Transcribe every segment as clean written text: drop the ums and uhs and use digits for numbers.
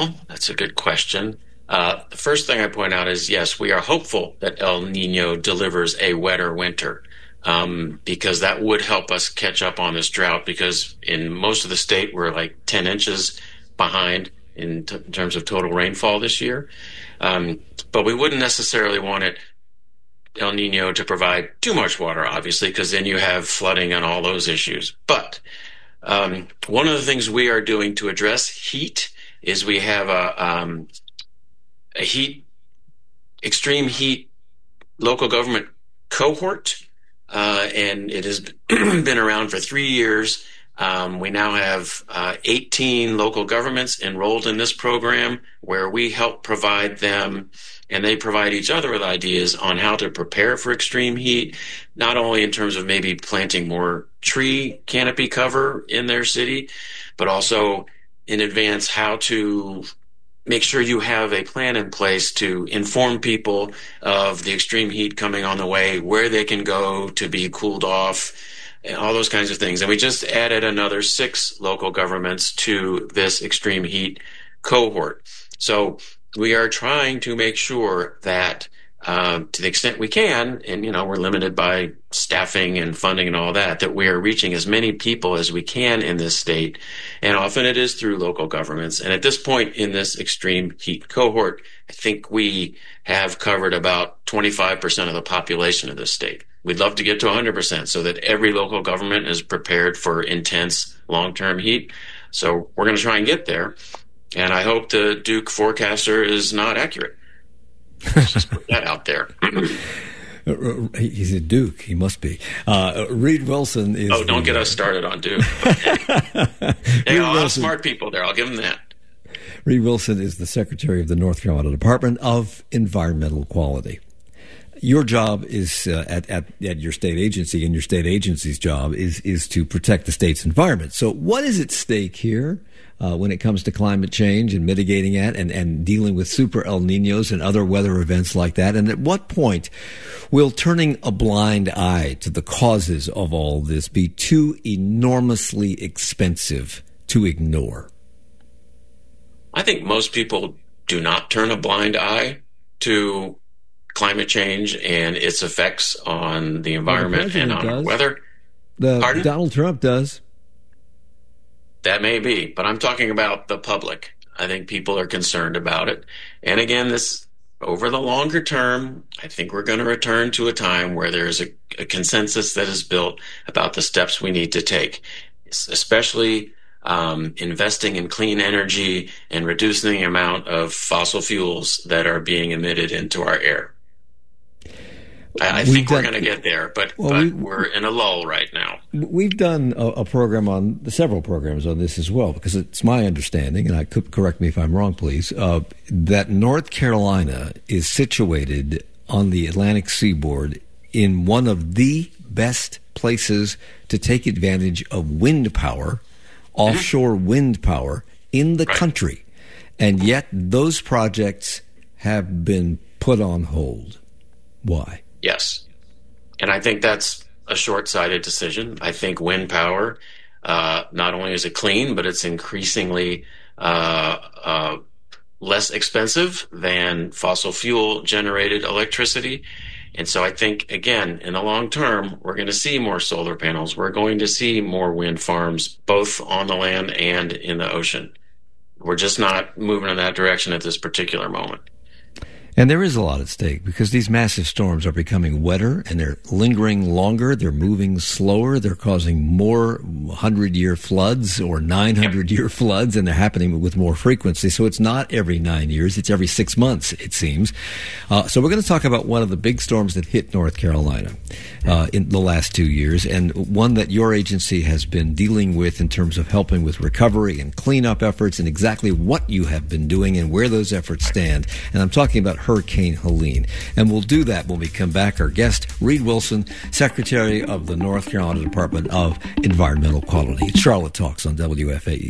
Well, that's a good question. The first thing I point out is, yes, we are hopeful that El Nino delivers a wetter winter, because that would help us catch up on this drought, because in most of the state, we're like 10 inches behind in terms of total rainfall this year. But we wouldn't necessarily want El Nino to provide too much water, obviously, because then you have flooding and all those issues. But one of the things we are doing to address heat is we have a extreme heat local government cohort, and it has been around for 3 years. We now have 18 local governments enrolled in this program, where we help provide them, and they provide each other with ideas on how to prepare for extreme heat, not only in terms of maybe planting more tree canopy cover in their city, but also in advance how to make sure you have a plan in place to inform people of the extreme heat coming on the way, where they can go to be cooled off, and all those kinds of things. And we just added another 6 local governments to this extreme heat cohort. So we are trying to make sure that to the extent we can, and we're limited by staffing and funding and all that we are reaching as many people as we can in this state. And often it is through local governments. And at this point in this extreme heat cohort, I think we have covered about 25% of the population of this state. We'd love to get to 100% so that every local government is prepared for intense long-term heat. So we're going to try and get there. And I hope the Duke forecaster is not accurate. Let's just put that out there. He's a Duke. He must be. Reed Wilson is... Oh, don't get us started on Duke. Hey, a lot of smart people there. I'll give them that. Reed Wilson is the Secretary of the North Carolina Department of Environmental Quality. Your job is at your state agency, and your state agency's job is to protect the state's environment. So what is at stake here when it comes to climate change and mitigating it and dealing with super El Ninos and other weather events like that? And at what point will turning a blind eye to the causes of all this be too enormously expensive to ignore? I think most people do not turn a blind eye to climate change and its effects on the environment and on our weather. Donald Trump does. That may be, but I'm talking about the public. I think people are concerned about it. And again, this over the longer term, I think we're going to return to a time where there's a consensus that is built about the steps we need to take, especially investing in clean energy and reducing the amount of fossil fuels that are being emitted into our air. I think we're going to get there, but we're in a lull right now. We've done a program on several programs on this as well, because it's my understanding, and I could correct me if I'm wrong, please, that North Carolina is situated on the Atlantic seaboard in one of the best places to take advantage of wind power, offshore wind power in the country. And yet those projects have been put on hold. Why? Yes. And I think that's a short-sighted decision. I think wind power, not only is it clean, but it's increasingly less expensive than fossil fuel-generated electricity. And so I think, again, in the long term, we're going to see more solar panels. We're going to see more wind farms, both on the land and in the ocean. We're just not moving in that direction at this particular moment. And there is a lot at stake, because these massive storms are becoming wetter and they're lingering longer. They're moving slower. They're causing more 100-year floods or 900-year floods, and they're happening with more frequency. So it's not every 9 years. It's every 6 months, it seems. So we're going to talk about one of the big storms that hit North Carolina in the last 2 years, and one that your agency has been dealing with in terms of helping with recovery and cleanup efforts, and exactly what you have been doing and where those efforts stand. And I'm talking about Hurricane Helene. And we'll do that when we come back. Our guest, Reed Wilson, Secretary of the North Carolina Department of Environmental Quality. It's Charlotte Talks on WFAE.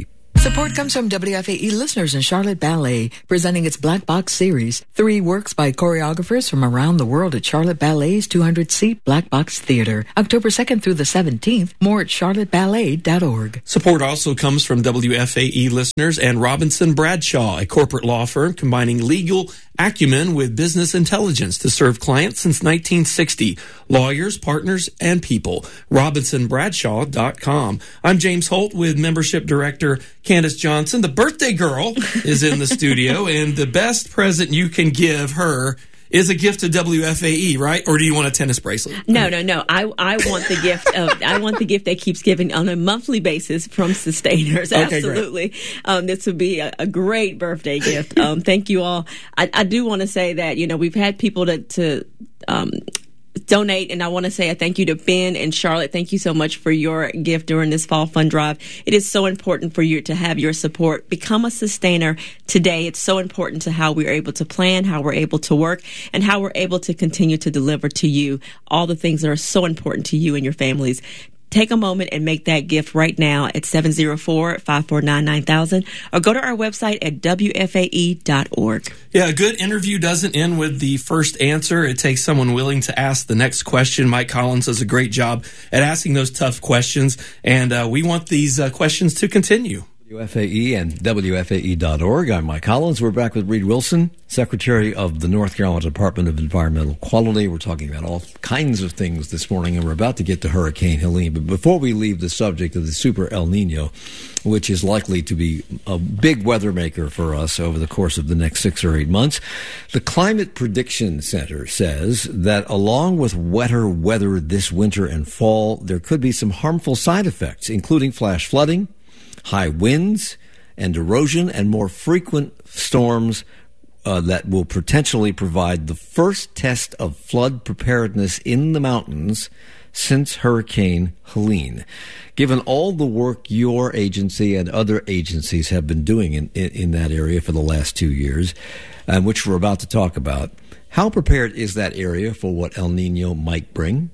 Support comes from WFAE listeners and Charlotte Ballet, presenting its Black Box series. 3 works by choreographers from around the world at Charlotte Ballet's 200-seat Black Box Theater. October 2nd through the 17th. More at charlotteballet.org. Support also comes from WFAE listeners and Robinson Bradshaw, a corporate law firm combining legal acumen with business intelligence to serve clients since 1960. Lawyers, partners, and people. RobinsonBradshaw.com. I'm James Holt with Membership Director Candace Johnson. The birthday girl is in the studio, and the best present you can give her is a gift to WFAE, right? Or do you want a tennis bracelet? No. I want the gift I want the gift that keeps giving on a monthly basis from Sustainers. Okay, absolutely. This would be a great birthday gift. Thank you all. I do want to say that, we've had people to donate, and I want to say a thank you to Ben and Charlotte. Thank you so much for your gift during this fall fund drive. It is so important for you to have your support. Become a sustainer today. It's so important to how we're able to plan, how we're able to work, and how we're able to continue to deliver to you all the things that are so important to you and your families. Take a moment and make that gift right now at 704-549-9000 or go to our website at WFAE.org. Yeah, a good interview doesn't end with the first answer. It takes someone willing to ask the next question. Mike Collins does a great job at asking those tough questions, and we want these questions to continue. WFAE and WFAE.org. I'm Mike Collins. We're back with Reed Wilson, Secretary of the North Carolina Department of Environmental Quality. We're talking about all kinds of things this morning, and we're about to get to Hurricane Helene. But before we leave the subject of the Super El Nino, which is likely to be a big weather maker for us over the course of the next 6 or 8 months, the Climate Prediction Center says that along with wetter weather this winter and fall, there could be some harmful side effects, including flash flooding, high winds and erosion, and more frequent storms that will potentially provide the first test of flood preparedness in the mountains since Hurricane Helene. Given all the work your agency and other agencies have been doing in that area for the last 2 years, which we're about to talk about, how prepared is that area for what El Nino might bring?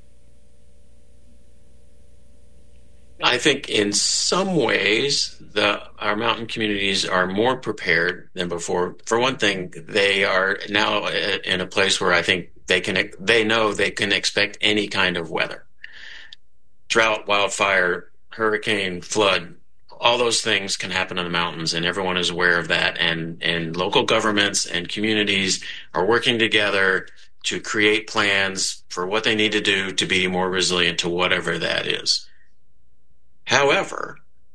I think in some ways our mountain communities are more prepared than before. For one thing, they are now in a place where I think they know they can expect any kind of weather. Drought, wildfire, hurricane, flood, all those things can happen in the mountains, and everyone is aware of that. And local governments and communities are working together to create plans for what they need to do to be more resilient to whatever that is. However,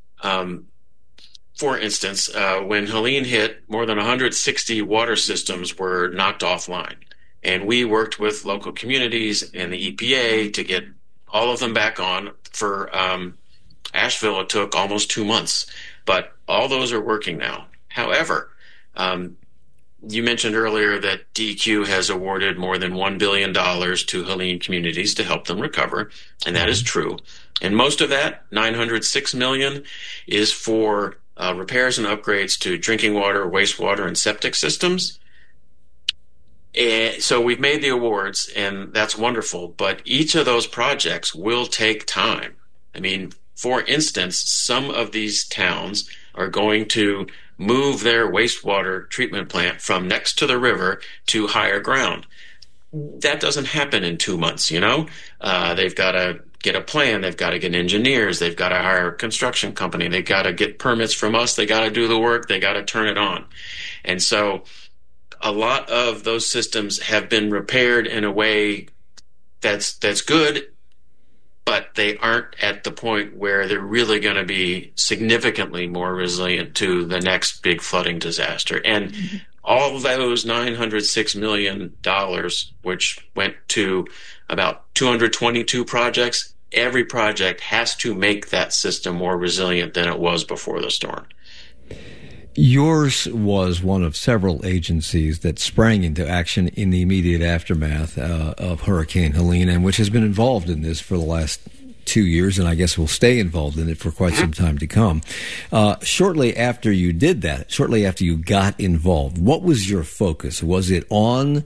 for instance, when Helene hit, more than 160 water systems were knocked offline. And we worked with local communities and the EPA to get all of them back on. For Asheville, it took almost 2 months. But all those are working now. However, you mentioned earlier that DEQ has awarded more than $1 billion to Helene communities to help them recover. And that is true. And most of that, $906 million, is for repairs and upgrades to drinking water, wastewater, and septic systems. And so we've made the awards, and that's wonderful. But each of those projects will take time. I mean, for instance, some of these towns are going to move their wastewater treatment plant from next to the river to higher ground. That doesn't happen in 2 months, They've got to get a plan. They've got to get engineers. They've got to hire a construction company. They've got to get permits from us. They got to do the work. They got to turn it on. And so a lot of those systems have been repaired in a way that's good, but they aren't at the point where they're really going to be significantly more resilient to the next big flooding disaster. And all of those $906 million, which went to about 222 projects, every project has to make that system more resilient than it was before the storm. Yours was one of several agencies that sprang into action in the immediate aftermath of Hurricane Helene, and which has been involved in this for the last 2 years, and I guess will stay involved in it for quite some time to come. Shortly after you did that, shortly after you got involved, what was your focus? Was it on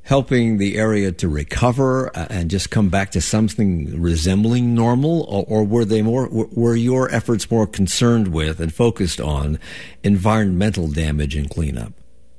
helping the area to recover and just come back to something resembling normal, or were your efforts more concerned with and focused on environmental damage and cleanup?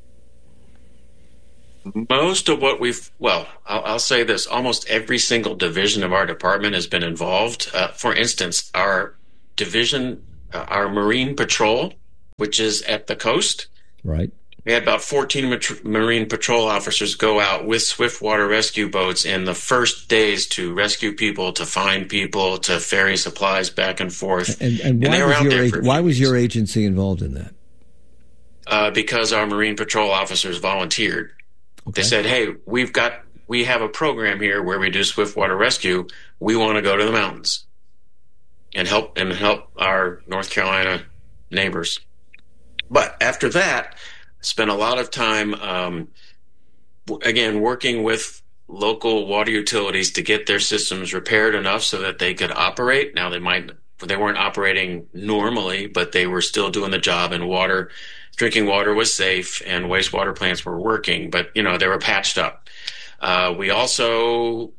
Most of what I'll say this, almost every single division of our department has been involved. For instance, our division, our Marine Patrol, which is at the coast. Right. We had about 14 Marine Patrol officers go out with swiftwater rescue boats in the first days to rescue people, to find people, to ferry supplies back and forth. And why was your agency involved in that? Because our Marine Patrol officers volunteered. Okay. They said, "Hey, we have a program here where we do swiftwater rescue. We want to go to the mountains and help our North Carolina neighbors." But after that, spent a lot of time, again, working with local water utilities to get their systems repaired enough so that they could operate. Now, they weren't operating normally, but they were still doing the job, and drinking water was safe, and wastewater plants were working, but, they were patched up. We also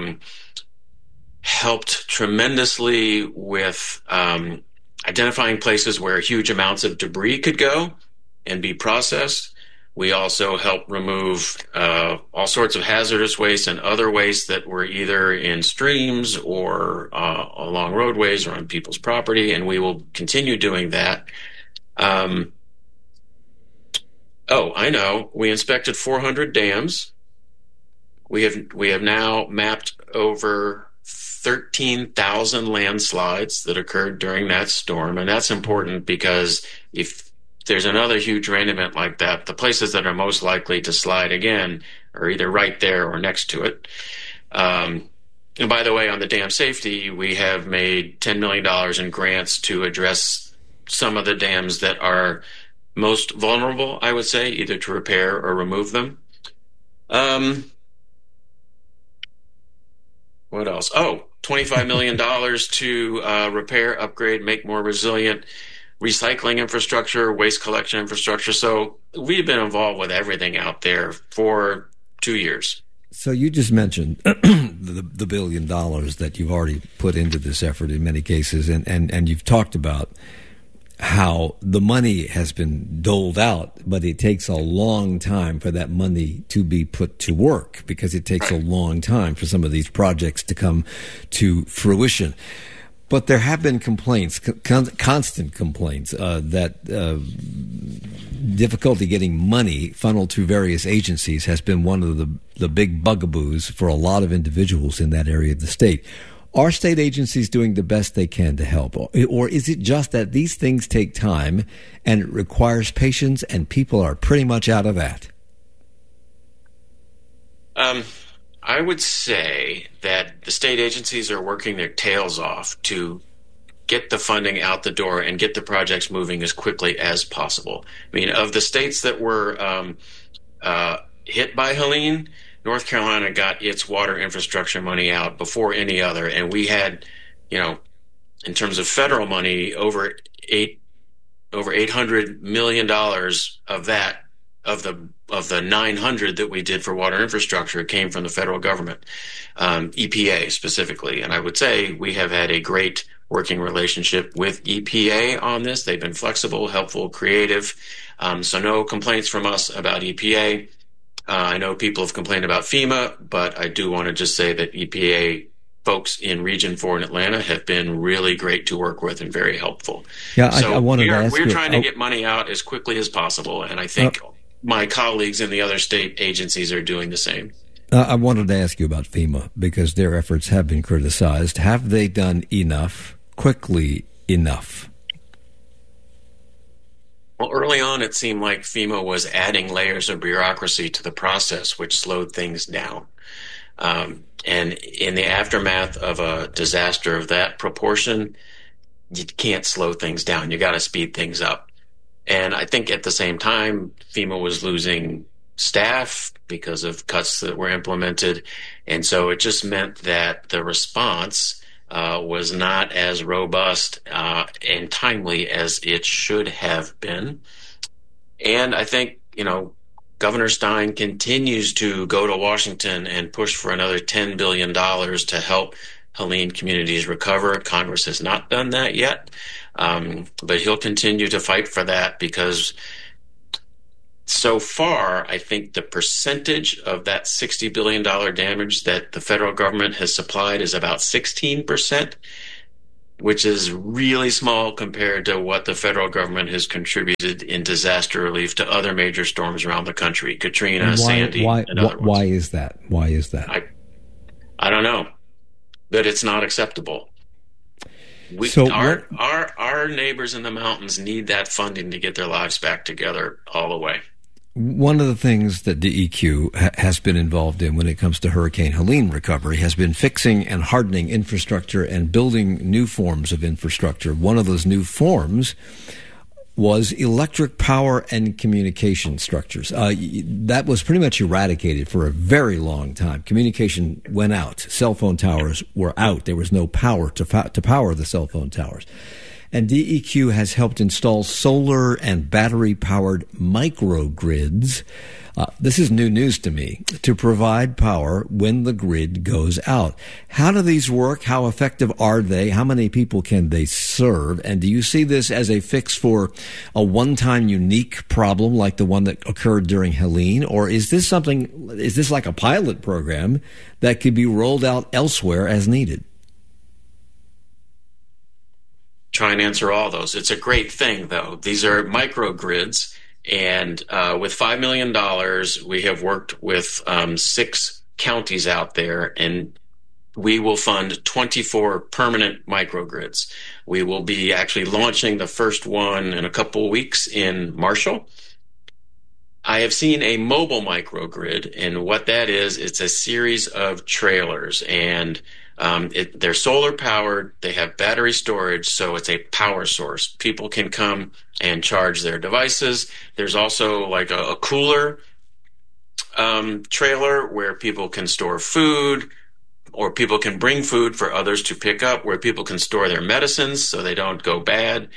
helped tremendously with identifying places where huge amounts of debris could go and be processed. We also helped remove all sorts of hazardous waste and other waste that were either in streams or along roadways or on people's property, and we will continue doing that. I know. We inspected 400 dams. We have now mapped over 13,000 landslides that occurred during that storm, and that's important because if there's another huge rain event like that, the places that are most likely to slide again are either right there or next to it. And by the way, on the dam safety, we have made $10 million in grants to address some of the dams that are most vulnerable, I would say, either to repair or remove them. What else? $25 million to repair, upgrade, make more resilient recycling infrastructure, waste collection infrastructure. So we've been involved with everything out there for 2 years. So you just mentioned the $1 billion that you've already put into this effort in many cases, and you've talked about how the money has been doled out, but it takes a long time for that money to be put to work because it takes a long time for some of these projects to come to fruition. But there have been complaints, constant complaints, that difficulty getting money funneled through various agencies has been one of the big bugaboos for a lot of individuals in that area of the state. Are state agencies doing the best they can to help? Or is it just that these things take time and it requires patience and people are pretty much out of that? I would say that the state agencies are working their tails off to get the funding out the door and get the projects moving as quickly as possible. I mean, of the states that were hit by Helene, North Carolina got its water infrastructure money out before any other, and we had, in terms of federal money, over $800 million of that, of the 900 that we did for water infrastructure came from the federal government, EPA specifically. And I would say we have had a great working relationship with EPA on this. They've been flexible, helpful, creative. So no complaints from us about EPA. I know people have complained about FEMA, but I do want to just say that EPA folks in Region 4 in Atlanta have been really great to work with and very helpful. Yeah, so I wanted to ask we're trying to get money out as quickly as possible, and I think my colleagues in the other state agencies are doing the same. I wanted to ask you about FEMA because their efforts have been criticized. Have they done enough, quickly enough? Well, early on, it seemed like FEMA was adding layers of bureaucracy to the process, which slowed things down. And in the aftermath of a disaster of that proportion, you can't slow things down. You got to speed things up. And I think at the same time, FEMA was losing staff because of cuts that were implemented. And so it just meant that the response was not as robust and timely as it should have been. And I think, Governor Stein continues to go to Washington and push for another $10 billion to help Helene communities recover. Congress has not done that yet, but he'll continue to fight for that because so far, I think the percentage of that $60 billion damage that the federal government has supplied is about 16%, which is really small compared to what the federal government has contributed in disaster relief to other major storms around the country, Katrina, Sandy, and other ones. Why is that? Why is that? I don't know, but it's not acceptable. Our neighbors in the mountains need that funding to get their lives back together all the way. One of the things that DEQ has been involved in when it comes to Hurricane Helene recovery has been fixing and hardening infrastructure and building new forms of infrastructure. One of those new forms was electric power and communication structures. That was pretty much eradicated for a very long time. Communication went out. Cell phone towers were out. There was no power to power the cell phone towers. And DEQ has helped install solar and battery-powered microgrids. This is new news to me, to provide power when the grid goes out. How do these work? How effective are they? How many people can they serve? And do you see this as a fix for a one-time unique problem like the one that occurred during Helene? Or is this like a pilot program that could be rolled out elsewhere as needed? Try and answer all those. It's a great thing, though. These are microgrids, and with $5 million, we have worked with 6 counties out there, and we will fund 24 permanent microgrids. We will be actually launching the first one in a couple of weeks in Marshall. I have seen a mobile microgrid, and what that is, it's a series of trailers, and they're solar powered. They have battery storage, so it's a power source. People can come and charge their devices. There's also like a cooler trailer where people can store food, or people can bring food for others to pick up, where people can store their medicines so they don't go bad.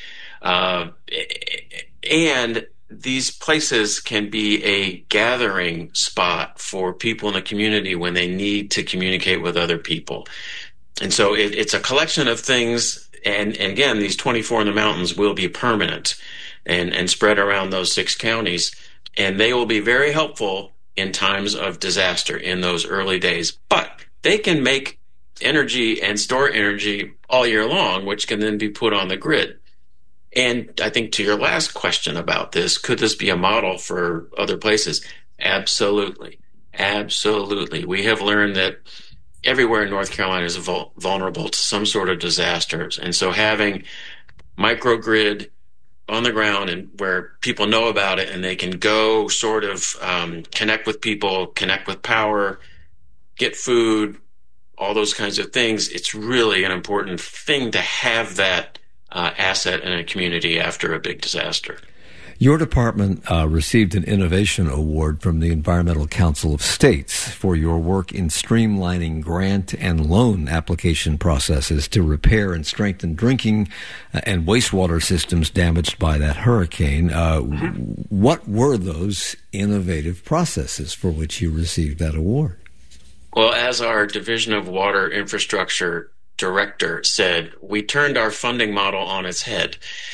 And these places can be a gathering spot for people in the community when they need to communicate with other people. And so it's a collection of things. And again, these 24 in the mountains will be permanent and spread around those 6 counties. And they will be very helpful in times of disaster in those early days. But they can make energy and store energy all year long, which can then be put on the grid. And I think to your last question about this, could this be a model for other places? Absolutely. Absolutely. We have learned that everywhere in North Carolina is vulnerable to some sort of disasters. And so having microgrid on the ground and where people know about it and they can go sort of connect with people, connect with power, get food, all those kinds of things, it's really an important thing to have that asset in a community after a big disaster. Your department received an innovation award from the Environmental Council of States for your work in streamlining grant and loan application processes to repair and strengthen drinking and wastewater systems damaged by that hurricane. What were those innovative processes for which you received that award? Well, as our Division of Water Infrastructure director said, we turned our funding model on its head.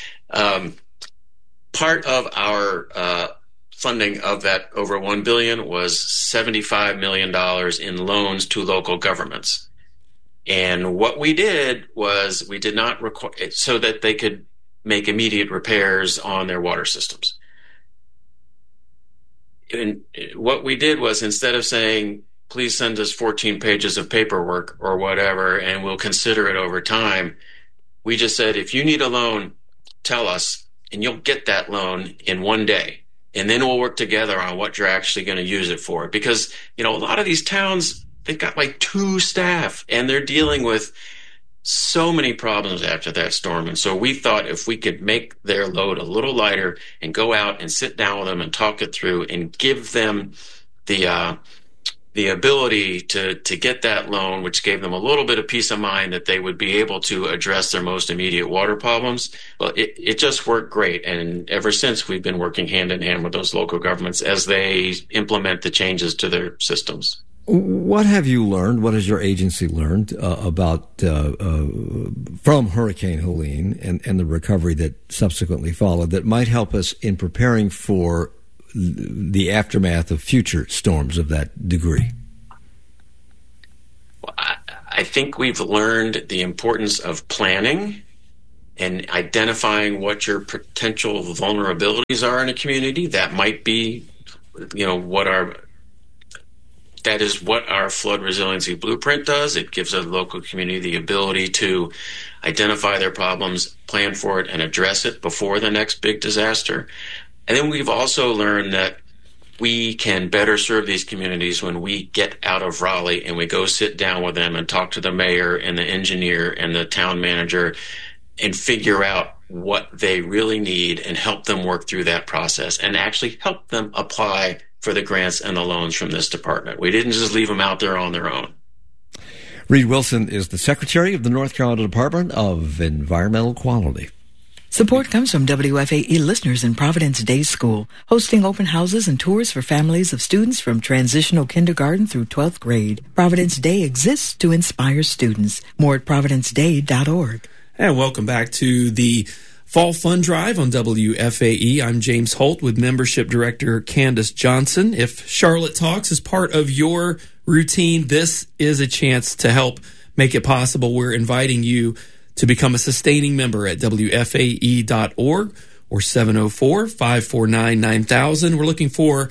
Part of our funding of that over $1 billion was $75 million in loans to local governments. And what we did was we did not require it so that they could make immediate repairs on their water systems. And what we did was, instead of saying, please send us 14 pages of paperwork or whatever, and we'll consider it over time, we just said, if you need a loan, tell us, and you'll get that loan in one day. And then we'll work together on what you're actually going to use it for. Because, a lot of these towns, they've got like 2 staff, and they're dealing with so many problems after that storm. And so we thought if we could make their load a little lighter and go out and sit down with them and talk it through and give them the the ability to get that loan, which gave them a little bit of peace of mind that they would be able to address their most immediate water problems. Well, it just worked great. And ever since, we've been working hand in hand with those local governments as they implement the changes to their systems. What have you learned? What has your agency learned about from Hurricane Helene and the recovery that subsequently followed that might help us in preparing for the aftermath of future storms of that degree? Well, I think we've learned the importance of planning and identifying what your potential vulnerabilities are in a community. That might be, that is what our flood resiliency blueprint does. It gives a local community the ability to identify their problems, plan for it, and address it before the next big disaster. And then we've also learned that we can better serve these communities when we get out of Raleigh and we go sit down with them and talk to the mayor and the engineer and the town manager and figure out what they really need and help them work through that process and actually help them apply for the grants and the loans from this department. We didn't just leave them out there on their own. Reed Wilson is the Secretary of the North Carolina Department of Environmental Quality. Support comes from WFAE listeners in Providence Day School, hosting open houses and tours for families of students from transitional kindergarten through 12th grade. Providence Day exists to inspire students. More at providenceday.org. And welcome back to the Fall Fund Drive on WFAE. I'm James Holt with Membership Director Candace Johnson. If Charlotte Talks is part of your routine, this is a chance to help make it possible. We're inviting you to become a sustaining member at WFAE.org or 704-549-9000. We're looking for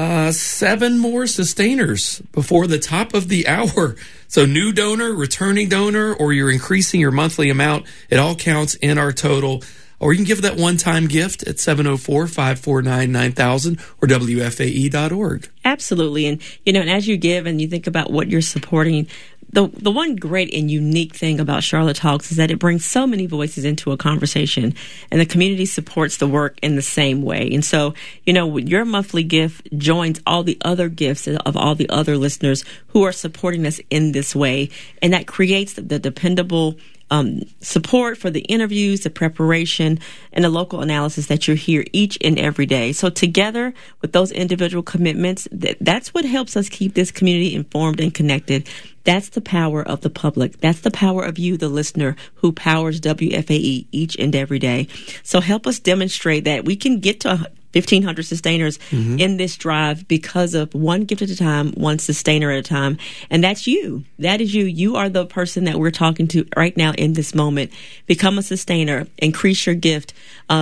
7 more sustainers before the top of the hour. So new donor, returning donor, or you're increasing your monthly amount, it all counts in our total. Or you can give that one-time gift at 704-549-9000 or WFAE.org. Absolutely. And, and as you give and you think about what you're supporting, the one great and unique thing about Charlotte Talks is that it brings so many voices into a conversation, and the community supports the work in the same way. And so, your monthly gift joins all the other gifts of all the other listeners who are supporting us in this way, and that creates the dependable support for the interviews, the preparation, and the local analysis that you hear each and every day. So together with those individual commitments, that's what helps us keep this community informed and connected. That's the power of the public. That's the power of you, the listener, who powers WFAE each and every day. So help us demonstrate that we can get to 1,500 sustainers in this drive because of one gift at a time, one sustainer at a time. And that's you. That is you. You are the person that we're talking to right now in this moment. Become a sustainer. Increase your gift.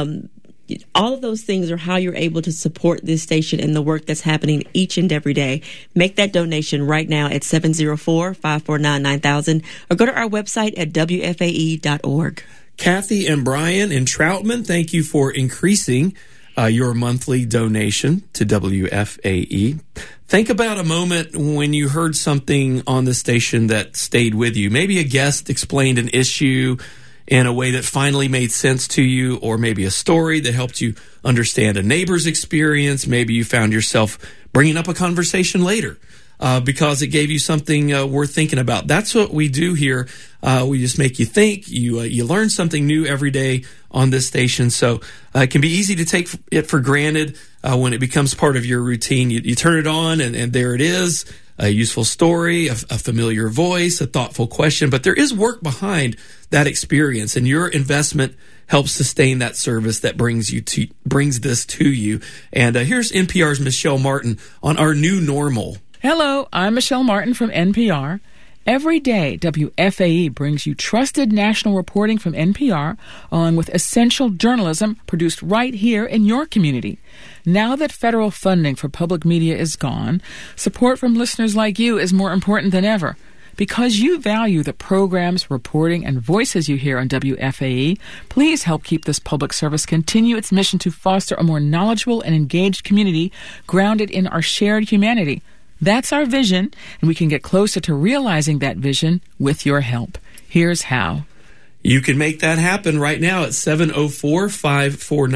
All of those things are how you're able to support this station and the work that's happening each and every day. Make that donation right now at 704-549-9000 or go to our website at WFAE.org. Kathy and Brian in Troutman, thank you for increasing your monthly donation to WFAE. Think about a moment when you heard something on the station that stayed with you. Maybe a guest explained an issue in a way that finally made sense to you, or maybe a story that helped you understand a neighbor's experience. Maybe you found yourself bringing up a conversation later because it gave you something worth thinking about. That's what we do here. We just make you think. You learn something new every day on this station. So it can be easy to take it for granted when it becomes part of your routine. You turn it on and there it is, a useful story, a familiar voice, a thoughtful question. But there is work behind that experience, and your investment helps sustain that service that brings this to you. And here's NPR's Michelle Martin on our new normal. Hello, I'm Michelle Martin from NPR. Every day, WFAE brings you trusted national reporting from NPR, along with essential journalism produced right here in your community. Now that federal funding for public media is gone, support from listeners like you is more important than ever. Because you value the programs, reporting, and voices you hear on WFAE, please help keep this public service continue its mission to foster a more knowledgeable and engaged community grounded in our shared humanity. That's our vision, and we can get closer to realizing that vision with your help. Here's how. You can make that happen right now at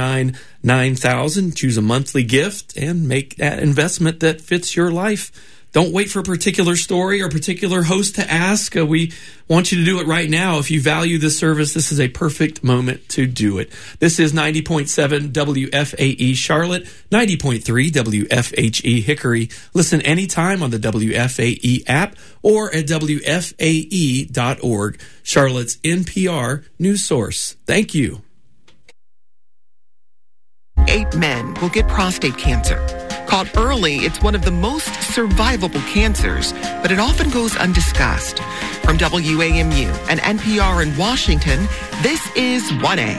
704-549-9000. Choose a monthly gift and make that investment that fits your life Don't wait for a particular story or a particular host to ask. We want you to do it right now. If you value this service, this is a perfect moment to do it. This is 90.7 WFAE Charlotte, 90.3 WFHE Hickory. Listen anytime on the WFAE app or at WFAE.org, Charlotte's NPR news source. Thank you. 8 men will get prostate cancer. Caught early, it's one of the most survivable cancers, but it often goes undiscussed. From WAMU and NPR in Washington, this is 1A.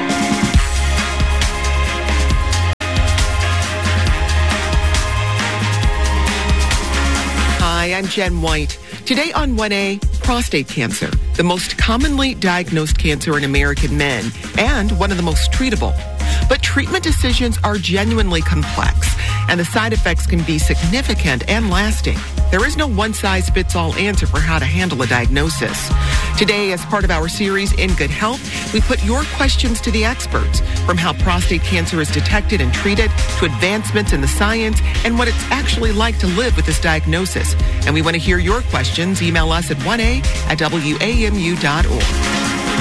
Hi, I'm Jen White. Today on 1A, prostate cancer, the most commonly diagnosed cancer in American men and one of the most treatable. But treatment decisions are genuinely complex, and the side effects can be significant and lasting. There is no one-size-fits-all answer for how to handle a diagnosis. Today, as part of our series, In Good Health, we put your questions to the experts, from how prostate cancer is detected and treated to advancements in the science and what it's actually like to live with this diagnosis. And we want to hear your questions. Email us at 1a@wamu.org.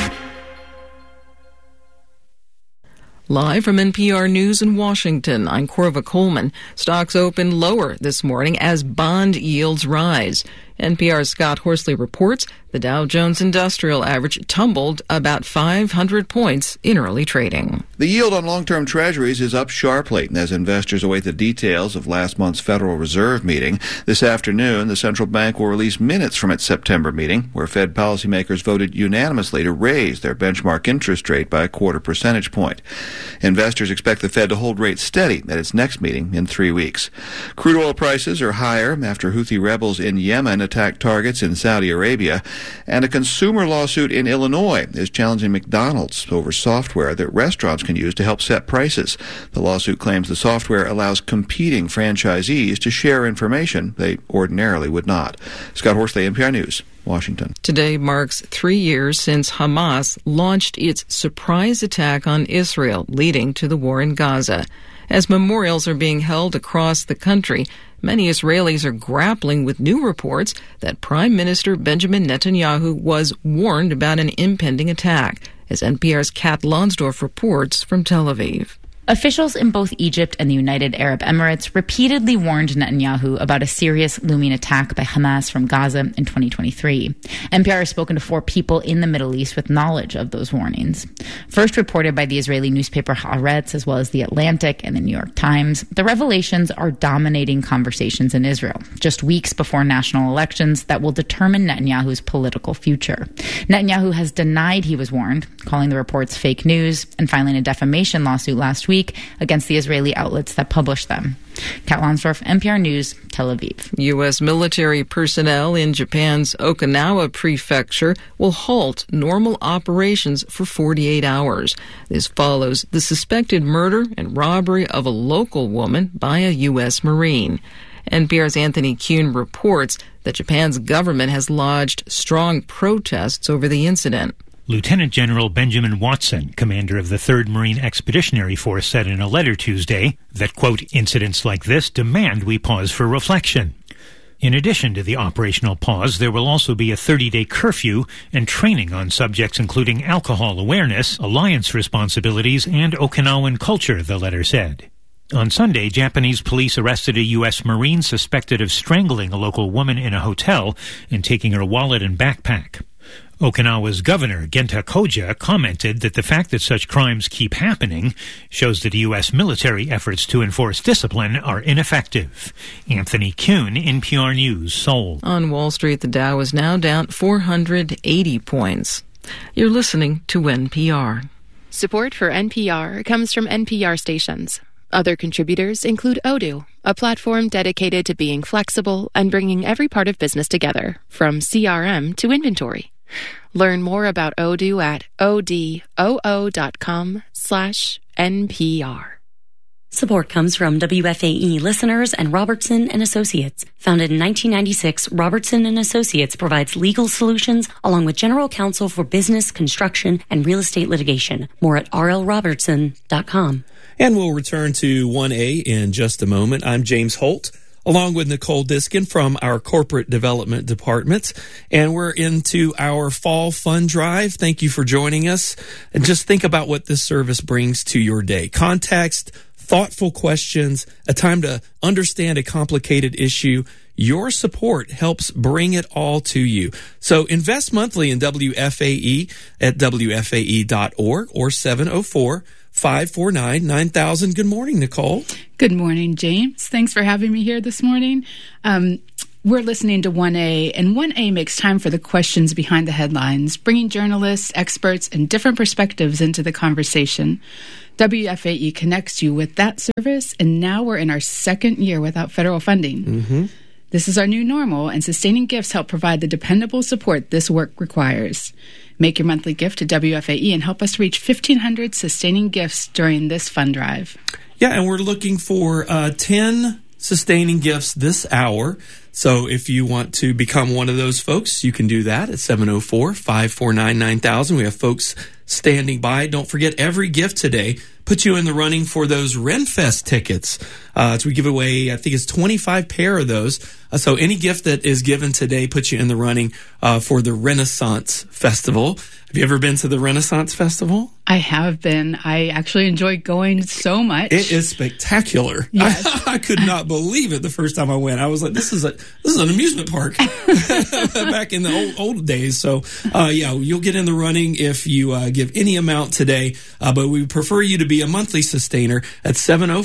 Live from NPR News in Washington, I'm Corva Coleman. Stocks open lower this morning as bond yields rise. NPR's Scott Horsley reports the Dow Jones Industrial Average tumbled about 500 points in early trading. The yield on long-term treasuries is up sharply as investors await the details of last month's Federal Reserve meeting. This afternoon, the central bank will release minutes from its September meeting, where Fed policymakers voted unanimously to raise their benchmark interest rate by a 0.25 percentage point. Investors expect the Fed to hold rates steady at its next meeting in 3 weeks. Crude oil prices are higher after Houthi rebels in Yemen attacked targets in Saudi Arabia, and a consumer lawsuit in Illinois is challenging McDonald's over software that restaurants can use to help set prices. The lawsuit claims the software allows competing franchisees to share information they ordinarily would not. Scott Horsley, NPR News, Washington. Today marks 3 years since Hamas launched its surprise attack on Israel, leading to the war in Gaza. As memorials are being held across the country, many Israelis are grappling with new reports that Prime Minister Benjamin Netanyahu was warned about an impending attack, as NPR's Kat Lonsdorf reports from Tel Aviv. Officials in both Egypt and the United Arab Emirates repeatedly warned Netanyahu about a serious looming attack by Hamas from Gaza in 2023. NPR has spoken to 4 people in the Middle East with knowledge of those warnings. First reported by the Israeli newspaper Haaretz, as well as The Atlantic and the New York Times, the revelations are dominating conversations in Israel, just weeks before national elections that will determine Netanyahu's political future. Netanyahu has denied he was warned, calling the reports fake news and filing a defamation lawsuit last week against the Israeli outlets that published them. Kat Lonsdorf, NPR News, Tel Aviv. U.S. military personnel in Japan's Okinawa prefecture will halt normal operations for 48 hours. This follows the suspected murder and robbery of a local woman by a U.S. Marine. NPR's Anthony Kuhn reports that Japan's government has lodged strong protests over the incident. Lieutenant General Benjamin Watson, commander of the 3rd Marine Expeditionary Force, said in a letter Tuesday that, quote, incidents like this demand we pause for reflection. In addition to the operational pause, there will also be a 30-day curfew and training on subjects including alcohol awareness, alliance responsibilities, and Okinawan culture, the letter said. On Sunday, Japanese police arrested a U.S. Marine suspected of strangling a local woman in a hotel and taking her wallet and backpack. Okinawa's governor, Genta Koja, commented that the fact that such crimes keep happening shows that U.S. military efforts to enforce discipline are ineffective. Anthony Kuhn, NPR News, Seoul. On Wall Street, the Dow is now down 480 points. You're listening to NPR. Support for NPR comes from NPR stations. Other contributors include Odoo, a platform dedicated to being flexible and bringing every part of business together, from CRM to inventory. Learn more about Odoo at odoo.com/NPR. Support comes from WFAE listeners and Robertson & Associates. Founded in 1996, Robertson & Associates provides legal solutions along with general counsel for business, construction, and real estate litigation. More at rlrobertson.com. And we'll return to 1A in just a moment. I'm James Holt. along with Nicole Diskin from our corporate development department. And we're into our fall fund drive. Thank you for joining us. And just think about what this service brings to your day. Context, thoughtful questions, a time to understand a complicated issue. Your support helps bring it all to you. So invest monthly in WFAE at WFAE.org or 704-549-9000. Good morning, Nicole. Good morning, James. Thanks for having me here this morning. We're listening to 1A, and 1A makes time for the questions behind the headlines, bringing journalists, experts, and different perspectives into the conversation. WFAE connects you with that service, and now we're in our second year without federal funding. Mm-hmm. This is our new normal, and sustaining gifts help provide the dependable support this work requires. Make your monthly gift to WFAE and help us reach 1,500 sustaining gifts during this fund drive. Yeah, and we're looking for 10 sustaining gifts this hour. So if you want to become one of those folks, you can do that at 704-549-9000. We have folks standing by. Don't forget, every gift today puts you in the running for those RenFest tickets. So we give away, I think it's 25 pair of those. So any gift that is given today puts you in the running for the Renaissance Festival. Have you ever been to the Renaissance Festival? I have been. I actually enjoy going so much. It is spectacular. Yes. I could not believe it the first time I went. I was like, this is an amusement park back in the old days. So, yeah, you'll get in the running if you give any amount today. But we prefer you to be a monthly sustainer at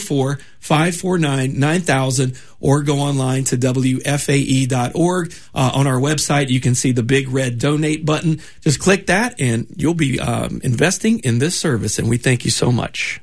704-549-9000 or go online to WFAE.org. On our website, you can see the big red donate button. Just click that and you'll be investing in this service. And we thank you so much.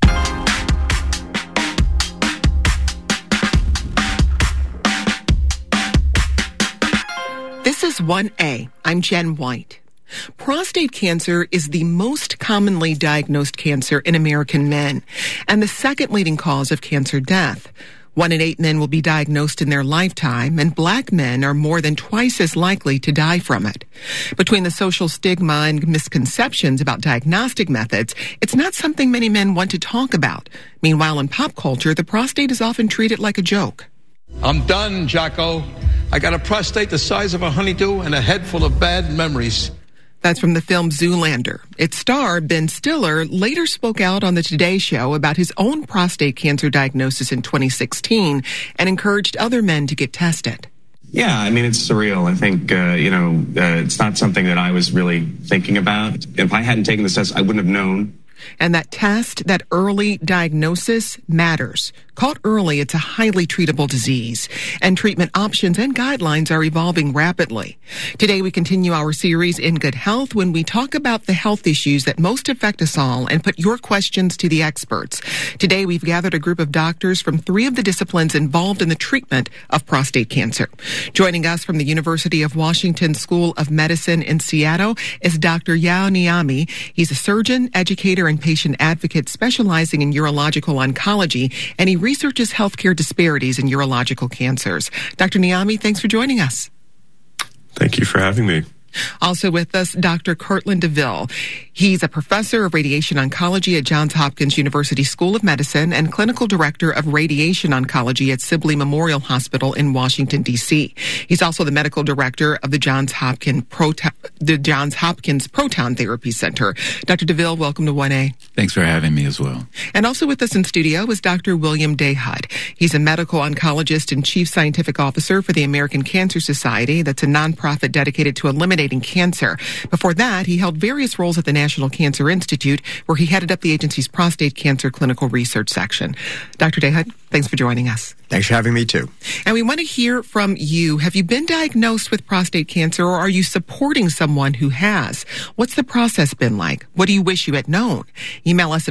This is 1A. I'm Jen White. Prostate cancer is the most commonly diagnosed cancer in American men and the second leading cause of cancer death. 1 in 8 men will be diagnosed in their lifetime, and black men are more than twice as likely to die from it. Between the social stigma and misconceptions about diagnostic methods, it's not something many men want to talk about. Meanwhile, in pop culture, the prostate is often treated like a joke. I'm done, Jocko. I got a prostate the size of a honeydew and a head full of bad memories. That's from the film Zoolander. Its star, Ben Stiller, later spoke out on the Today Show about his own prostate cancer diagnosis in 2016 and encouraged other men to get tested. Yeah, I mean, it's surreal. I think, it's not something that I was really thinking about. If I hadn't taken this test, I wouldn't have known. And that test, that early diagnosis, matters. Caught early, it's a highly treatable disease, and treatment options and guidelines are evolving rapidly. Today, we continue our series In Good Health when we talk about the health issues that most affect us all and put your questions to the experts. Today, we've gathered a group of doctors from 3 of the disciplines involved in the treatment of prostate cancer. Joining us from the University of Washington School of Medicine in Seattle is Dr. Yao Niami. He's a surgeon, educator, and patient advocate specializing in urological oncology, and he researches healthcare disparities in urological cancers. Dr. Niami, thanks for joining us. Thank you for having me. Also with us, Dr. Kirtland DeVille. He's a professor of radiation oncology at Johns Hopkins University School of Medicine and clinical director of radiation oncology at Sibley Memorial Hospital in Washington, D.C. He's also the medical director of the Johns Hopkins Proton Therapy Center. Dr. DeVille, welcome to 1A. Thanks for having me as well. And also with us in studio is Dr. William Dayhut. He's a medical oncologist and chief scientific officer for the American Cancer Society. That's a nonprofit dedicated to eliminating cancer. Before that, he held various roles at the National Cancer Institute, where he headed up the agency's prostate cancer clinical research section. Dr. Dayhut, thanks for joining us. Thanks for having me, too. And we want to hear from you. Have you been diagnosed with prostate cancer, or are you supporting someone who has? What's the process been like? What do you wish you had known? Email us at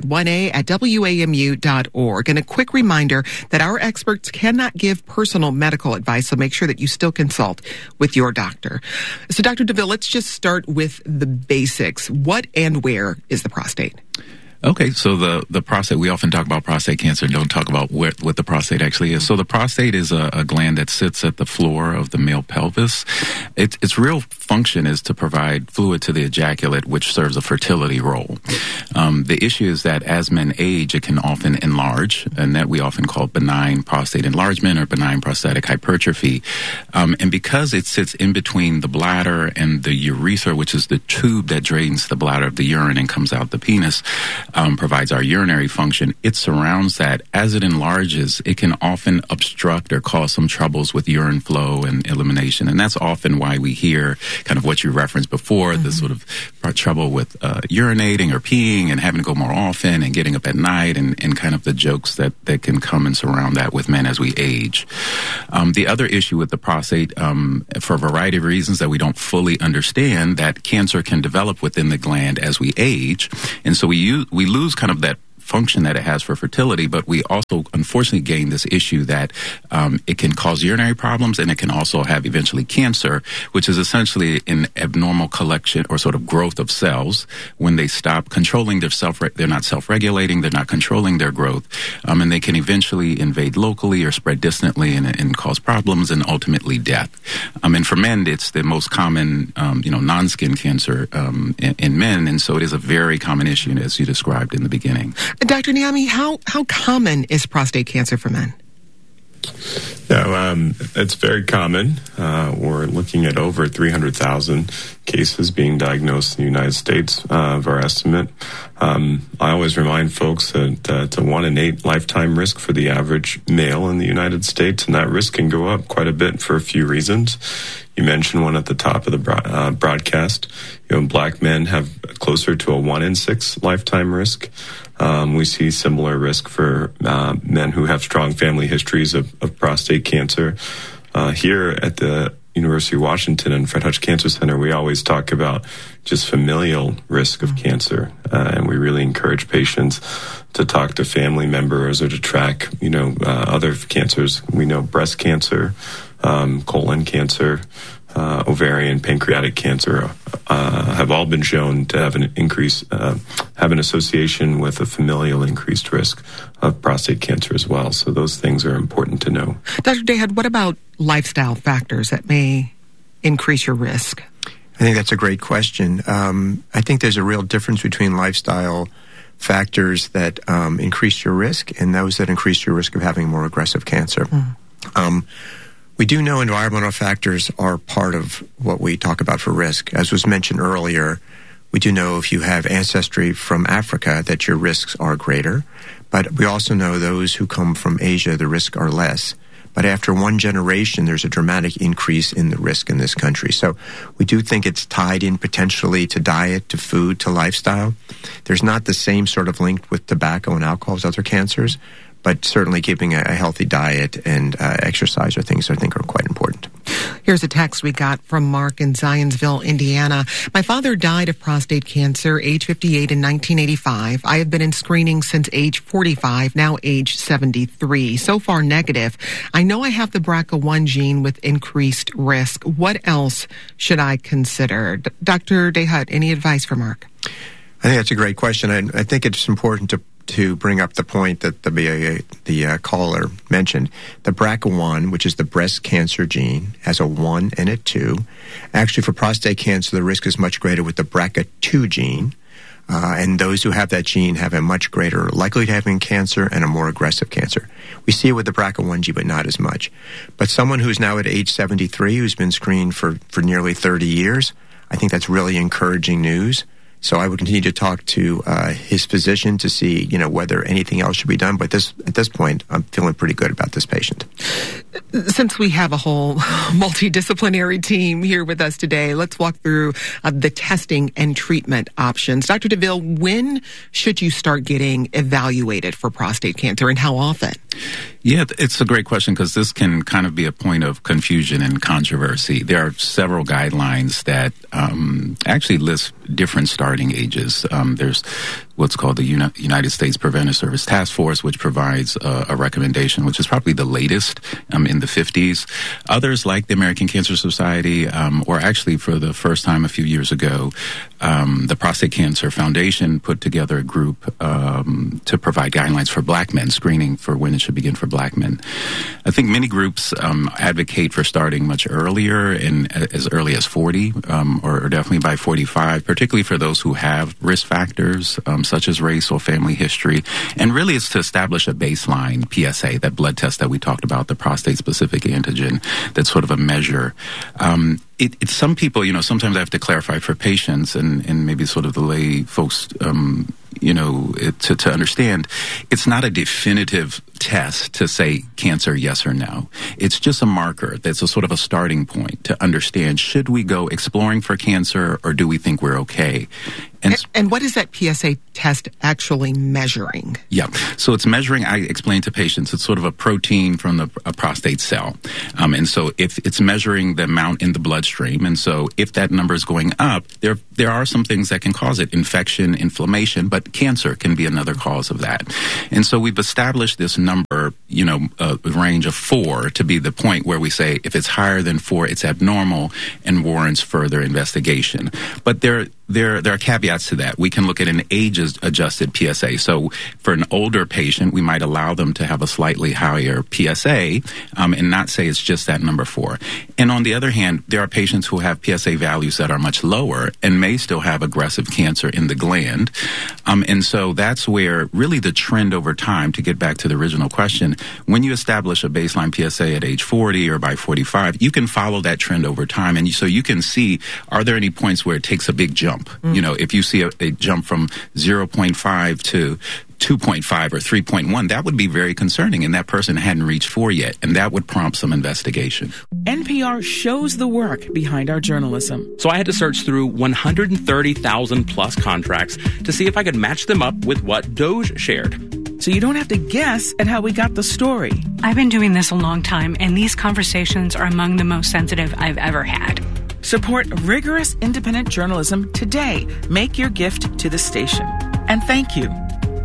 1a@wamu.org. And a quick reminder that our experts cannot give personal medical advice, so make sure that you still consult with your doctor. So, Dr. DeVille, let's just start with the basics. What and where is the prostate? Okay, so the prostate, we often talk about prostate cancer and don't talk about what the prostate actually is. So the prostate is a gland that sits at the floor of the male pelvis. It's real function is to provide fluid to the ejaculate, which serves a fertility role. The issue is that as men age, it can often enlarge, and that we often call benign prostate enlargement or benign prostatic hypertrophy. And because it sits in between the bladder and the urethra, which is the tube that drains the bladder of the urine and comes out the penis, provides our urinary function, it surrounds that. As it enlarges, it can often obstruct or cause some troubles with urine flow and elimination. And that's often why we hear kind of what you referenced before, the sort of trouble with urinating or peeing and having to go more often and getting up at night and kind of the jokes that can come and surround that with men as we age. The other issue with the prostate, for a variety of reasons that we don't fully understand, that cancer can develop within the gland as we age. And so we lose kind of that function that it has for fertility, but we also unfortunately gain this issue that it can cause urinary problems, and it can also have eventually cancer, which is essentially an abnormal collection or sort of growth of cells when they stop controlling they're not self-regulating, they're not controlling their growth, and they can eventually invade locally or spread distantly and cause problems and ultimately death. And for men, it's the most common, non-skin cancer in men, and so it is a very common issue, as you described in the beginning. Dr. Niami, how common is prostate cancer for men? It's very common. We're looking at over 300,000 cases being diagnosed in the United States of our estimate. I always remind folks that it's a 1 in 8 lifetime risk for the average male in the United States, and that risk can go up quite a bit for a few reasons. You mentioned one at the top of the broadcast. Black men have closer to a 1 in 6 lifetime risk. We see similar risk for men who have strong family histories of prostate cancer. Here at the University of Washington and Fred Hutch Cancer Center, we always talk about just familial risk of cancer, and we really encourage patients to talk to family members or to track, other cancers. We know breast cancer, colon cancer, ovarian, pancreatic cancer have all been shown to have have an association with a familial increased risk of prostate cancer as well. So those things are important to know. Dr. Dayhut, what about lifestyle factors that may increase your risk? I think that's a great question. I think there's a real difference between lifestyle factors that increase your risk and those that increase your risk of having more aggressive cancer. We do know environmental factors are part of what we talk about for risk. As was mentioned earlier, we do know if you have ancestry from Africa that your risks are greater, but we also know those who come from Asia, the risks are less. But after one generation, there's a dramatic increase in the risk in this country. So we do think it's tied in potentially to diet, to food, to lifestyle. There's not the same sort of link with tobacco and alcohol as other cancers, but certainly keeping a healthy diet and exercise are things I think are quite important. Here's a text we got from Mark in Zionsville, Indiana. My father died of prostate cancer, age 58 in 1985. I have been in screening since age 45, now age 73. So far negative. I know I have the BRCA1 gene with increased risk. What else should I consider? Dr. Dayhut, any advice for Mark? I think that's a great question. I think it's important to bring up the point that the caller mentioned. The BRCA1, which is the breast cancer gene, has a 1 and a 2. Actually, for prostate cancer, the risk is much greater with the BRCA2 gene. And those who have that gene have a much greater likelihood of having cancer and a more aggressive cancer. We see it with the BRCA1 gene, but not as much. But someone who's now at age 73, who's been screened for nearly 30 years, I think that's really encouraging news. So I would continue to talk to his physician to see, whether anything else should be done. But at this point, I'm feeling pretty good about this patient. Since we have a whole multidisciplinary team here with us today, let's walk through the testing and treatment options. Dr. DeVille, when should you start getting evaluated for prostate cancer, and how often? Yeah, it's a great question because this can kind of be a point of confusion and controversy. There are several guidelines that actually list different starting ages. There's what's called the United States Preventive Service Task Force, which provides a recommendation, which is probably the latest in the 50s. Others, like the American Cancer Society, or actually for the first time a few years ago, the Prostate Cancer Foundation put together a group to provide guidelines for black men, screening for when it should begin for black men. I think many groups advocate for starting much earlier, and as early as 40, or definitely by 45, particularly for those who have risk factors, such as race or family history. And really it's to establish a baseline PSA, that blood test that we talked about, the prostate-specific antigen, that's sort of a measure. It's some people, sometimes I have to clarify for patients and maybe sort of the lay folks, to understand, it's not a definitive test to say cancer, yes or no. It's just a marker that's a sort of a starting point to understand, should we go exploring for cancer or do we think we're okay? And what is that PSA test actually measuring? Yeah, so it's measuring, I explain to patients, it's sort of a protein from a prostate cell. And so if it's measuring the amount in the bloodstream, and so if that number is going up, there are some things that can cause it, infection, inflammation, but cancer can be another cause of that. And so we've established this number, a range of 4 to be the point where we say if it's higher than 4, it's abnormal and warrants further investigation. But there are caveats to that. We can look at an age-adjusted PSA. So for an older patient, we might allow them to have a slightly higher PSA and not say it's just that number 4. And on the other hand, there are patients who have PSA values that are much lower and may still have aggressive cancer in the gland. And so that's where really the trend over time, to get back to the original question, when you establish a baseline PSA at age 40 or by 45, you can follow that trend over time. And so you can see, are there any points where it takes a big jump? If you see a jump from 0.5 to 2.5 or 3.1, that would be very concerning, and that person hadn't reached 4 yet, and that would prompt some investigation. NPR shows the work behind our journalism. So I had to search through 130,000 plus contracts to see if I could match them up with what Doge shared. So you don't have to guess at how we got the story. I've been doing this a long time, and these conversations are among the most sensitive I've ever had. Support rigorous independent journalism today. Make your gift to the station. And thank you.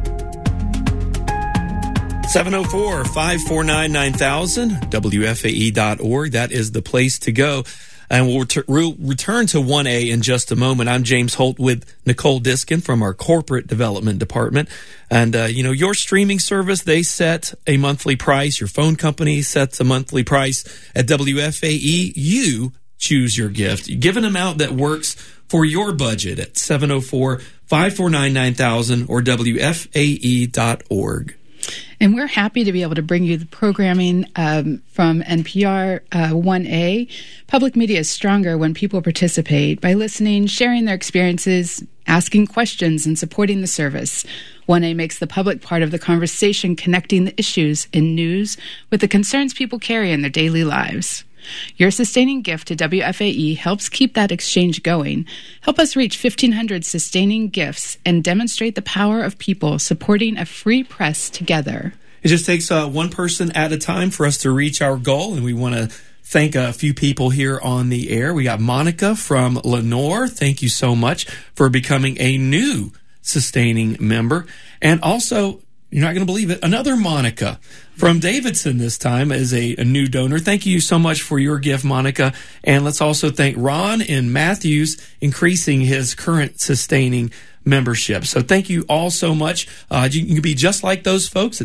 704-549-9000, WFAE.org. That is the place to go. And we'll return to 1A in just a moment. I'm James Holt with Nicole Diskin from our corporate development department. And, your streaming service, they set a monthly price. Your phone company sets a monthly price. At WFAE, you choose your gift. You give an amount that works for your budget at 704-549-9000 or WFAE.org. And we're happy to be able to bring you the programming from NPR 1A. Public media is stronger when people participate by listening, sharing their experiences, asking questions, and supporting the service. 1A makes the public part of the conversation, connecting the issues in news with the concerns people carry in their daily lives. Your sustaining gift to WFAE helps keep that exchange going. Help us reach 1,500 sustaining gifts and demonstrate the power of people supporting a free press together. It just takes one person at a time for us to reach our goal, and we want to thank a few people here on the air. We got Monica from Lenore. Thank you so much for becoming a new sustaining member. And also, you're not going to believe it, another Monica from Davidson this time as a new donor. Thank you so much for your gift, Monica. And let's also thank Ron in Matthews, increasing his current sustaining membership. So thank you all so much. You can be just like those folks at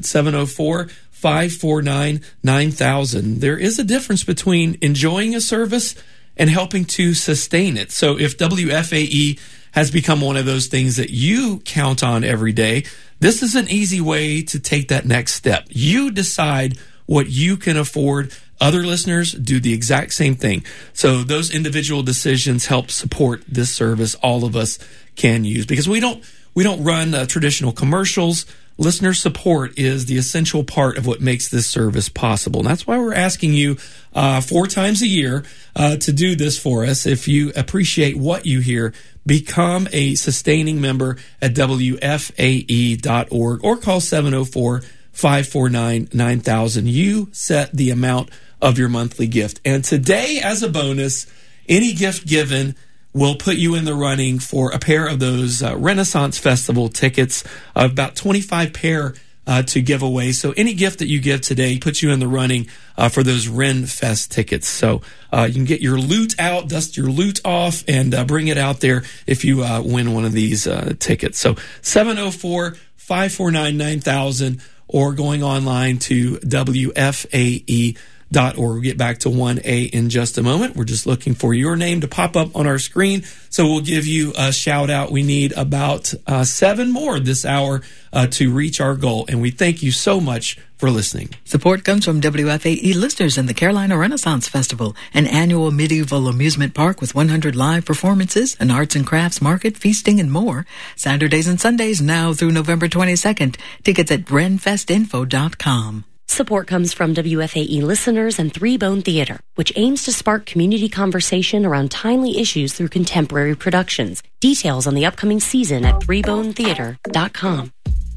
704-549-9000. There is a difference between enjoying a service and helping to sustain it. So if WFAE has become one of those things that you count on every day, this is an easy way to take that next step. You decide what you can afford. Other listeners do the exact same thing. So those individual decisions help support this service all of us can use, because we don't run traditional commercials. Listener support is the essential part of what makes this service possible. And that's why we're asking you 4 times a year to do this for us. If you appreciate what you hear, become a sustaining member at WFAE.org or call 704-549-9000. You set the amount of your monthly gift. And today, as a bonus, any gift given will put you in the running for a pair of those Renaissance Festival tickets, about 25 pair to give away. So any gift that you give today puts you in the running for those Ren Fest tickets. So you can get your loot out, dust your loot off, and bring it out there if you win one of these tickets. So 704-549-9000 or going online to WFAE.org. We'll get back to 1A in just a moment. We're just looking for your name to pop up on our screen, so we'll give you a shout out. We need about 7 more this hour to reach our goal, and we thank you so much for listening. Support comes from WFAE listeners in the Carolina Renaissance Festival, an annual medieval amusement park with 100 live performances, an arts and crafts market, feasting, and more. Saturdays and Sundays now through November 22nd. Tickets at renfestinfo.com. Support comes from WFAE listeners and Three Bone Theater, which aims to spark community conversation around timely issues through contemporary productions. Details on the upcoming season at threebonetheater.com.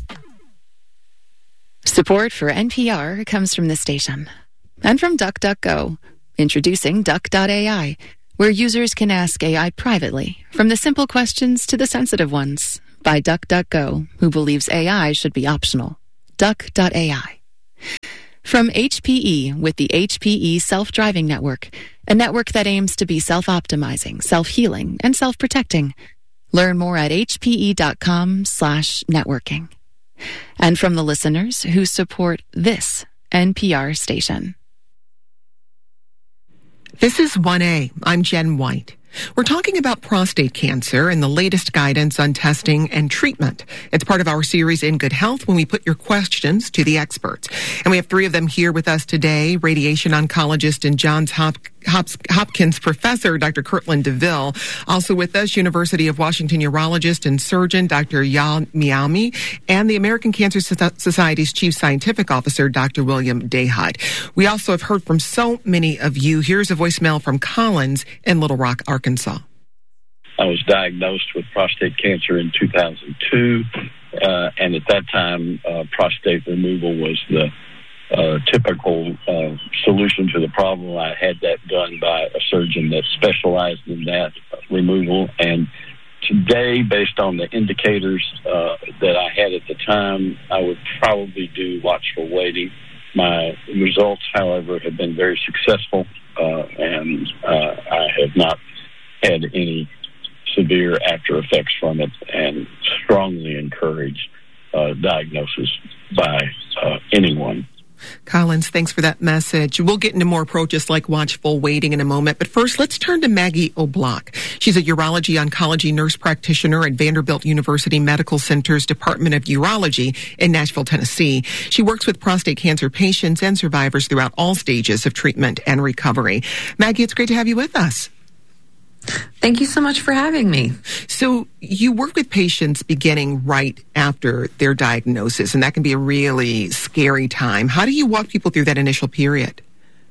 Support for NPR comes from this station and from DuckDuckGo, introducing Duck.ai, where users can ask AI privately, from the simple questions to the sensitive ones, by DuckDuckGo, who believes AI should be optional. Duck.ai. From HPE with the HPE Self-Driving Network, a network that aims to be self-optimizing, self-healing, and self-protecting. Learn more at hpe.com/networking. And from the listeners who support this NPR station. This is 1A. I'm Jen White. We're talking about prostate cancer and the latest guidance on testing and treatment. It's part of our series In Good Health, when we put your questions to the experts. And we have 3 of them here with us today. Radiation oncologist and Johns Hopkins professor, Dr. Kirtland DeVille. Also with us, University of Washington urologist and surgeon, Dr. Yal Miami, and the American Cancer Society's chief scientific officer, Dr. William Dahad. We also have heard from so many of you. Here's a voicemail from Collins in Little Rock, Arkansas. I was diagnosed with prostate cancer in 2002, and at that time, prostate removal was the typical solution to the problem. I had that done by a surgeon that specialized in that removal, and today, based on the indicators that I had at the time, I would probably do watchful waiting. My results, however, have been very successful, and I have not had any severe after effects from it, and strongly encourage diagnosis by anyone. Collins, thanks for that message. We'll get into more approaches like watchful waiting in a moment. But first, let's turn to Maggie O'Block. She's a urology oncology nurse practitioner at Vanderbilt University Medical Center's Department of Urology in Nashville, Tennessee. She works with prostate cancer patients and survivors throughout all stages of treatment and recovery. Maggie, it's great to have you with us. Thank you so much for having me. So you work with patients beginning right after their diagnosis, and that can be a really scary time. How do you walk people through that initial period?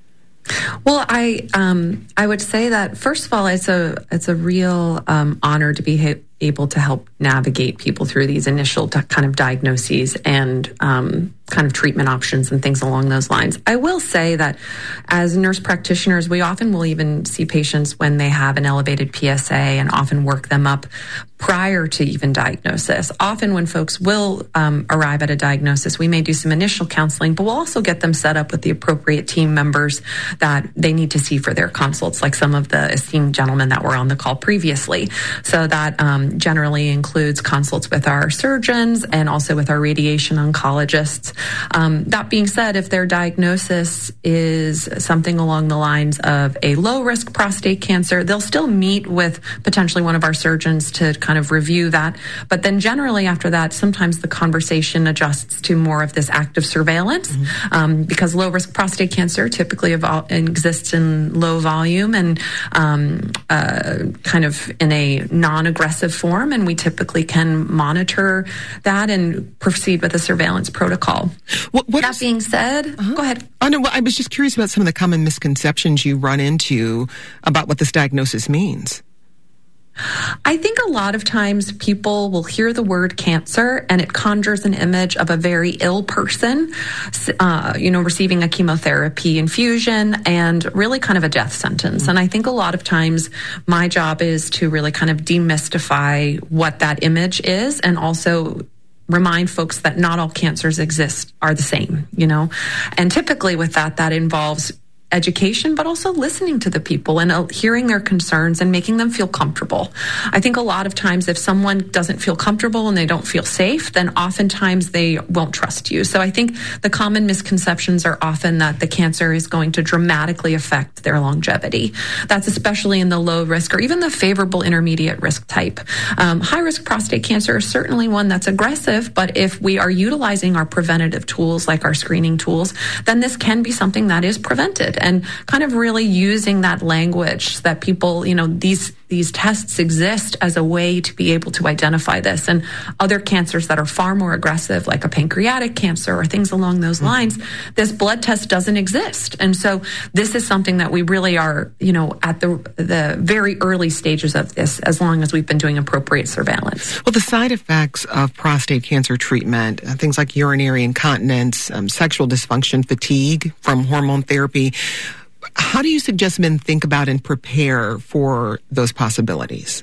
Well, I would say that, first of all, it's a real honor to be able to help navigate people through these initial kind of diagnoses and kind of treatment options and things along those lines. I will say that as nurse practitioners, we often will even see patients when they have an elevated PSA and often work them up prior to even diagnosis. Often when folks will arrive at a diagnosis, we may do some initial counseling, but we'll also get them set up with the appropriate team members that they need to see for their consults, like some of the esteemed gentlemen that were on the call previously. So that generally includes consults with our surgeons and also with our radiation oncologists. That being said, if their diagnosis is something along the lines of a low-risk prostate cancer, they'll still meet with potentially one of our surgeons to kind of review that. But then generally after that, sometimes the conversation adjusts to more of this active surveillance, because low-risk prostate cancer typically exists in low volume and kind of in a non-aggressive form, and we typically can monitor that and proceed with a surveillance protocol. That being said, go ahead. Oh, no, I was just curious about some of the common misconceptions you run into about what this diagnosis means. I think a lot of times people will hear the word cancer and it conjures an image of a very ill person, receiving a chemotherapy infusion and really kind of a death sentence. And I think a lot of times my job is to really kind of demystify what that image is and also remind folks that not all cancers are the same, And typically with that involves education, but also listening to the people and hearing their concerns and making them feel comfortable. I think a lot of times if someone doesn't feel comfortable and they don't feel safe, then oftentimes they won't trust you. So I think the common misconceptions are often that the cancer is going to dramatically affect their longevity. That's especially in the low risk or even the favorable intermediate risk type. High risk prostate cancer is certainly one that's aggressive, but if we are utilizing our preventative tools like our screening tools, then this can be something that is prevented. And kind of really using that language that people, these tests exist as a way to be able to identify this. And other cancers that are far more aggressive, like a pancreatic cancer or things along those lines, this blood test doesn't exist. And so this is something that we really are, at the very early stages of this, as long as we've been doing appropriate surveillance. Well, the side effects of prostate cancer treatment, things like urinary incontinence, sexual dysfunction, fatigue from hormone therapy. How do you suggest men think about and prepare for those possibilities?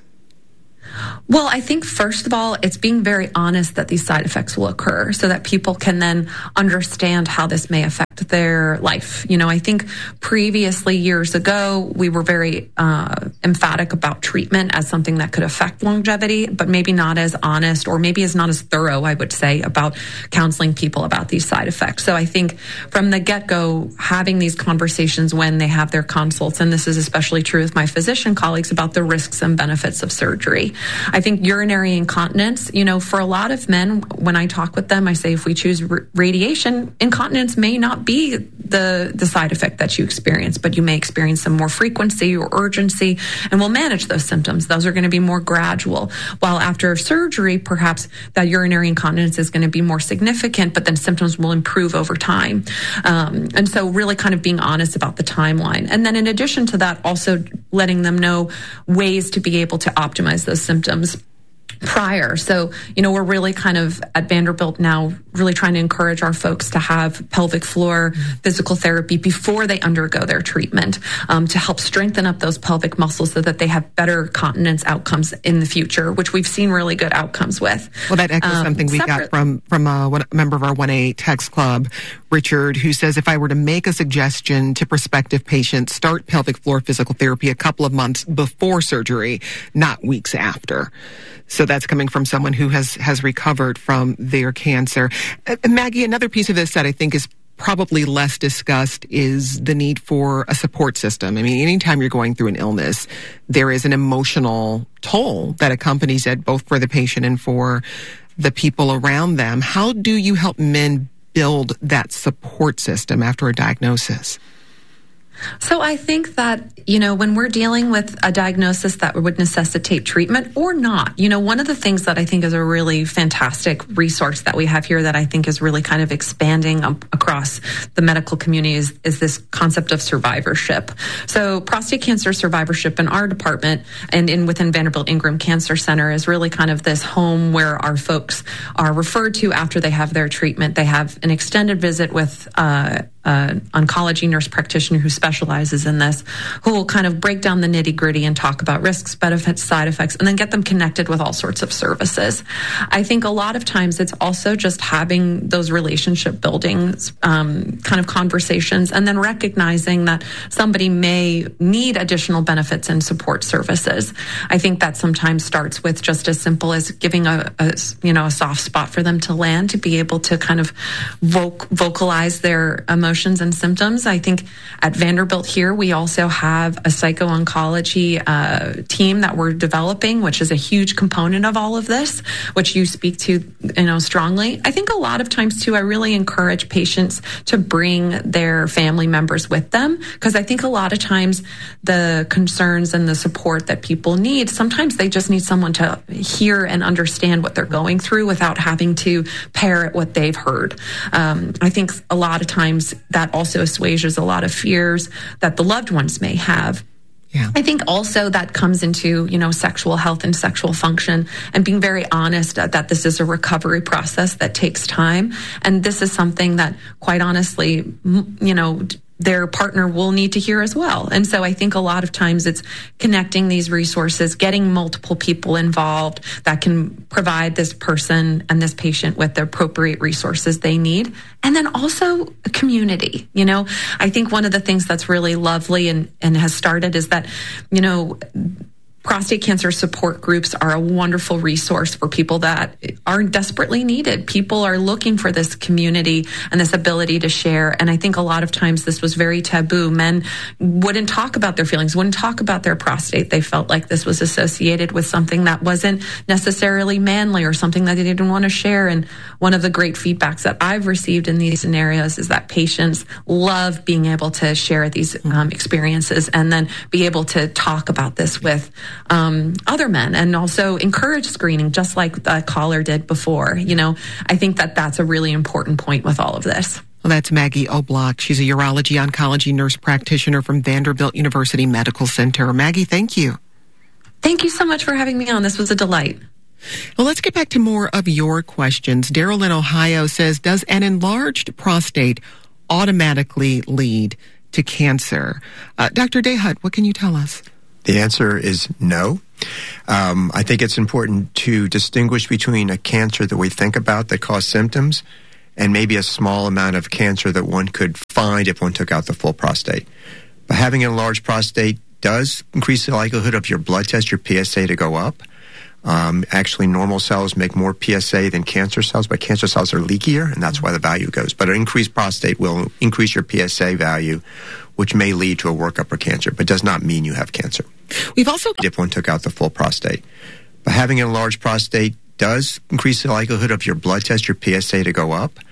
Well, I think first of all, it's being very honest that these side effects will occur so that people can then understand how this may affect their life. I think previously years ago, we were very emphatic about treatment as something that could affect longevity, but maybe not as honest or maybe is not as thorough, I would say, about counseling people about these side effects. So I think from the get-go, having these conversations when they have their consults, and this is especially true with my physician colleagues, about the risks and benefits of surgery. I think urinary incontinence, for a lot of men, when I talk with them, I say if we choose radiation, incontinence may not be the side effect that you experience, but you may experience some more frequency or urgency, and we'll manage those symptoms. Those are going to be more gradual. While after surgery, perhaps that urinary incontinence is going to be more significant, but then symptoms will improve over time. And so really kind of being honest about the timeline. And then in addition to that, also letting them know ways to be able to optimize those symptoms prior. So, we're really kind of at Vanderbilt now really trying to encourage our folks to have pelvic floor physical therapy before they undergo their treatment to help strengthen up those pelvic muscles so that they have better continence outcomes in the future, which we've seen really good outcomes with. Well, that echoes something we got from a member of our 1A Text Club, Richard, who says, if I were to make a suggestion to prospective patients, start pelvic floor physical therapy a couple of months before surgery, not weeks after. So that's coming from someone who has recovered from their cancer. Maggie, another piece of this that I think is probably less discussed is the need for a support system. I mean, anytime you're going through an illness, there is an emotional toll that accompanies it, both for the patient and for the people around them. How do you help men build that support system after a diagnosis? So I think that, when we're dealing with a diagnosis that would necessitate treatment or not, one of the things that I think is a really fantastic resource that we have here that I think is really kind of expanding across the medical community is this concept of survivorship. So prostate cancer survivorship in our department and within Vanderbilt Ingram Cancer Center is really kind of this home where our folks are referred to after they have their treatment. They have an extended visit with oncology nurse practitioner who specializes in this, who will kind of break down the nitty-gritty and talk about risks, benefits, side effects, and then get them connected with all sorts of services. I think a lot of times it's also just having those relationship building kind of conversations and then recognizing that somebody may need additional benefits and support services. I think that sometimes starts with just as simple as giving a soft spot for them to land, to be able to kind of vocalize their emotions and symptoms. I think at Vanderbilt here, we also have a psycho-oncology team that we're developing, which is a huge component of all of this, which you speak to, strongly. I think a lot of times too, I really encourage patients to bring their family members with them, because I think a lot of times the concerns and the support that people need, sometimes they just need someone to hear and understand what they're going through without having to parrot what they've heard. I think a lot of times that also assuages a lot of fears that the loved ones may have. Yeah. I think also that comes into, sexual health and sexual function, and being very honest that this is a recovery process that takes time. And this is something that, quite honestly, their partner will need to hear as well. And so I think a lot of times it's connecting these resources, getting multiple people involved that can provide this person and this patient with the appropriate resources they need. And then also a community. I think one of the things that's really lovely and has started is that, prostate cancer support groups are a wonderful resource for people that are desperately needed. People are looking for this community and this ability to share. And I think a lot of times this was very taboo. Men wouldn't talk about their feelings, wouldn't talk about their prostate. They felt like this was associated with something that wasn't necessarily manly or something that they didn't want to share. And one of the great feedbacks that I've received in these scenarios is that patients love being able to share these experiences and then be able to talk about this with other men, and also encourage screening, just like the caller did before. I think that that's a really important point with all of this. Well, that's Maggie Oblock. She's a urology oncology nurse practitioner from Vanderbilt University Medical Center. Maggie, thank you. Thank you so much for having me on. This was a delight. Well, let's get back to more of your questions. Daryl in Ohio says, does an enlarged prostate automatically lead to cancer? Dr. Dahut, what can you tell us? The answer is no. I think it's important to distinguish between a cancer that we think about that causes symptoms and maybe a small amount of cancer that one could find if one took out the full prostate. But having an enlarged prostate does increase the likelihood of your blood test, your PSA, to go up. Actually, normal cells make more PSA than cancer cells, but cancer cells are leakier, and that's why the value goes. But an increased prostate will increase your PSA value, which may lead to a workup for cancer, but does not mean you have cancer. We've also, if one took out the full prostate. But having an enlarged prostate does increase the likelihood of your blood test, your PSA, to go up.